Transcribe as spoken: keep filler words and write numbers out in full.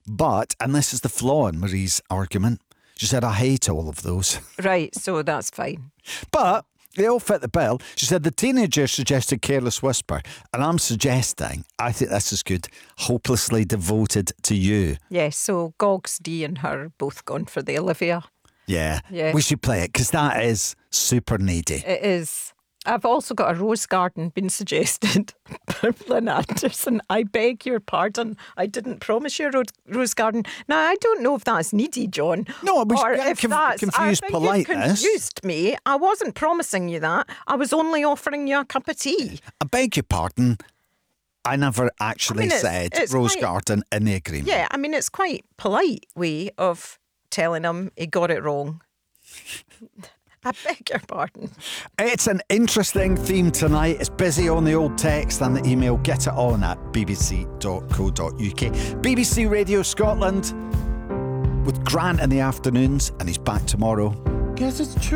But, and this is the flaw in Marie's argument, she said, I hate all of those. Right, so that's fine. But they all fit the bill. She said the teenager suggested Careless Whisper, and I'm suggesting, I think this is good, Hopelessly Devoted to You. Yes, so Gogs, Dee and her both gone for the Olivia. Yeah, Yeah. we should play it because that is super needy. It is. I've also got a rose garden been suggested by Lynn Anderson. I beg your pardon. I didn't promise you a ro- rose garden. Now, I don't know if that's needy, John. No, we or should if conf- that's, confuse I think politeness. You confused me. I wasn't promising you that. I was only offering you a cup of tea. I beg your pardon. I never actually I mean, it's- said it's rose quite- garden in the agreement. Yeah, I mean, it's quite polite way of telling him he got it wrong. I beg your pardon. It's an interesting theme tonight. It's busy on the old text and the email. Get it on at b b c dot co dot u k. B B C Radio Scotland with Grant in the afternoons, and he's back tomorrow. Guess it's true.